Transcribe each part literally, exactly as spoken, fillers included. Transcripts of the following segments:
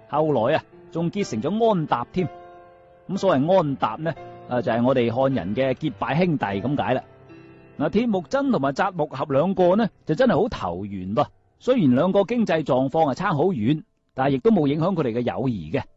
後來啊仲結成咗安踏添。咁所謂安踏呢，啊就係我哋漢人嘅結拜兄弟咁解啦。嗱，鐵木真同埋扎木合兩個呢，就真係好投緣噃。雖然兩個經濟狀況啊差好遠，但係亦都冇影響佢哋嘅友誼嘅。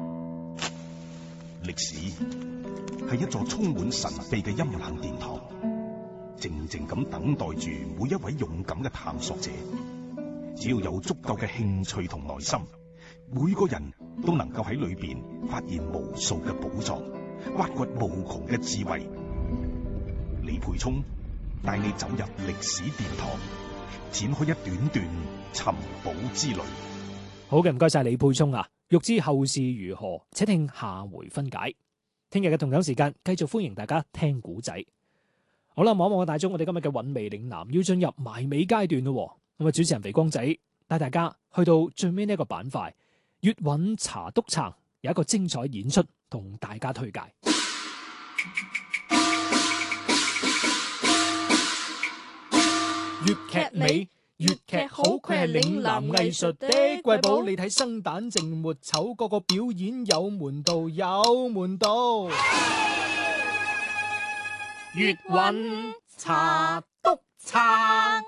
歷史係一座充滿神秘嘅陰冷殿堂，靜靜咁等待住每一位勇敢嘅探索者。只要有足夠嘅興趣同耐心，每個人都能夠喺裏邊發現無數嘅寶藏，挖掘無窮嘅智慧。李沛聰帶你走入歷史殿堂，展開一段段尋寶之旅。 好嘅，唔該晒李沛聰啊！欲知後事如何，且聽下回分解。聽日嘅同樣時間，繼續歡迎大家聽古仔。好啦，望一望個大鐘，我哋今日嘅韻味嶺南要進入埋尾階段咯。咁啊，主持人肥光仔帶大家去到最尾呢一個板塊，粵韻茶督撐有一個精彩演出同大家推介。粵劇美，粵劇好，佢係嶺南藝術的瑰寶。你睇生旦淨末丑，個個表演有門道，有門道。粵韻茶督撐。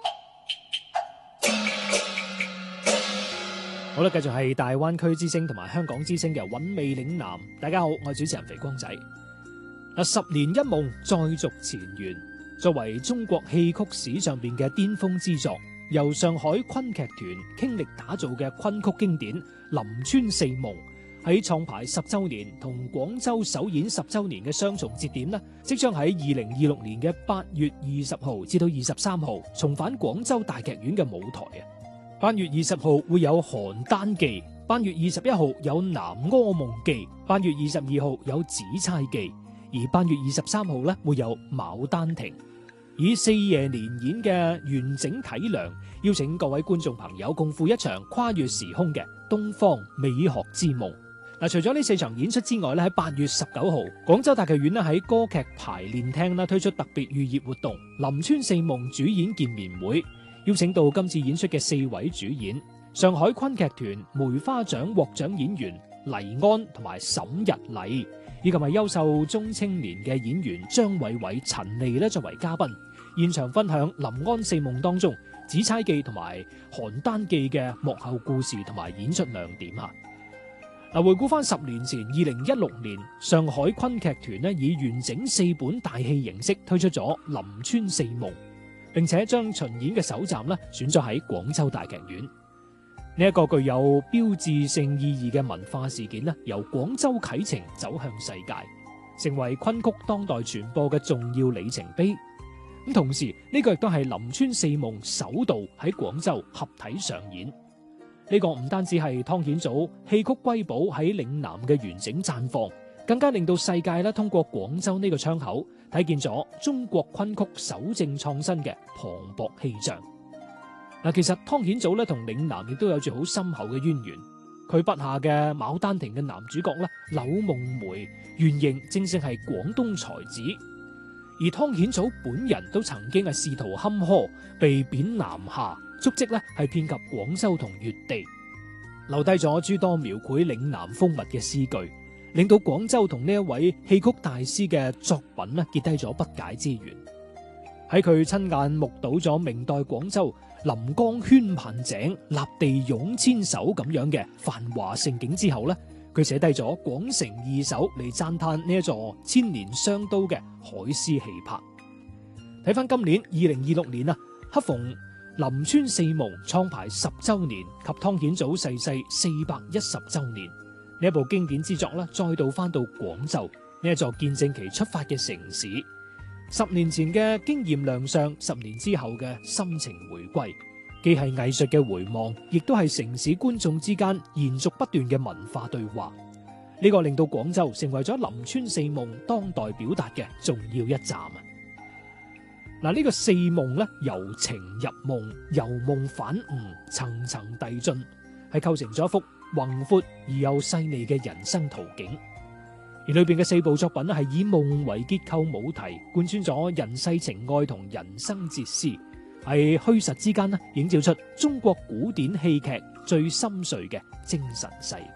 好啦，繼續係大灣區之聲同埋香港之聲嘅韻味嶺南。大家好，我係主持人肥光仔。嗱，十年一夢，再續前緣，作為中國戲曲史上邊嘅巔峰之作，由上海昆劇團傾力打造嘅昆曲經典《臨川四夢》，喺創排十周年同廣州首演十周年嘅雙重節點呢，即將喺二零二六年嘅八月二十號至到二十三號重返廣州大劇院嘅舞台啊！八月二十號會有《邯鄲記》，八月二十一號有《南柯夢記》，八月二十二號有《紫釵記》，而八月二十三號呢會有《牡丹亭》，以四夜連演嘅完整體量，邀請各位觀眾朋友共赴一場跨越時空嘅東方美學之夢。嗱，除咗呢四場演出之外咧，喺八月十九號，廣州大劇院咧喺歌劇排練廳咧推出特別預熱活動《臨川四夢》主演見面會。邀請到今次演出嘅四位主演：上海昆劇團梅花獎獲獎演員黎安同埋沈日麗，以及係優秀中青年嘅演員張偉偉、陳莉咧作為嘉賓，現場分享《臨安四夢》當中《紫釵記》同埋《邯鄲記》嘅幕後故事同埋演出亮點啊！嗱，回顧翻十年前，二零一六年，上海昆劇團咧以完整四本大戲形式推出咗《臨川四夢》。並且將巡演嘅首站咧選咗喺廣州大劇院。呢一個具有標誌性意義嘅文化事件咧，由廣州啟程走向世界，成為昆曲當代傳播嘅重要里程碑。咁同時，呢個亦都係《臨川四夢》首度喺廣州合體上演。呢個唔單止係湯顯祖戲曲瑰寶喺嶺南嘅完整綻放，更加令到世界咧通過廣州呢個窗口睇見咗中國昆曲守正創新嘅磅礴氣象。嗱，其實湯顯祖咧同嶺南亦都有住好深厚嘅淵源。佢筆下嘅《牡丹亭》嘅男主角咧柳夢梅，原型正正係廣東才子，而湯顯祖本人都曾經係仕途坎坷，被貶南下，足跡咧係遍及廣州同粵地，留低咗諸多描繪嶺南風物嘅詩句，令到廣州同呢一位戲曲大師嘅作品咧結低咗不解之緣。喺佢親眼目睹咗明代廣州臨江圈萬井、立地湧千手咁樣嘅繁華盛景之後咧，佢寫低咗《廣城二首》嚟讚嘆呢一座千年商都嘅海絲氣魄。睇翻今年二零二六年啊，恰逢臨川四夢創排十周年及湯顯祖逝世四百一十周年，呢一部經典之作咧，再度翻到廣州呢一座見證其出發嘅城市。十年前嘅經驗亮相，十年之後嘅深情回歸，既係藝術嘅回望，亦都係城市觀眾之間延續不斷嘅文化對話。呢個令到廣州成為咗臨川四夢當代表達嘅重要一站啊！嗱，呢個四夢咧，由情入夢，由夢返悟，層層遞進，係構成咗一幅宏闊而又細膩嘅人生圖景。而裏邊嘅四部作品咧，係以夢為結構母題，貫穿咗人世情愛同人生哲思，喺虛實之間咧，映照出中國古典戲劇最深邃嘅精神世界。